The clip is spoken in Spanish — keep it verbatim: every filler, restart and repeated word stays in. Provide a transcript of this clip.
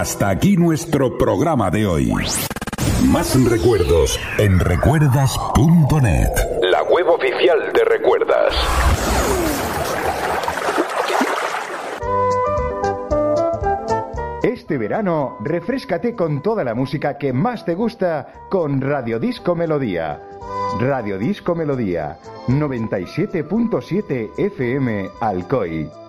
Hasta aquí nuestro programa de hoy. Más recuerdos en recuerdas punto net, la web oficial de Recuerdas. Este verano, refréscate con toda la música que más te gusta con Radio Disco Melodía. Radio Disco Melodía, noventa y siete punto siete F M Alcoy.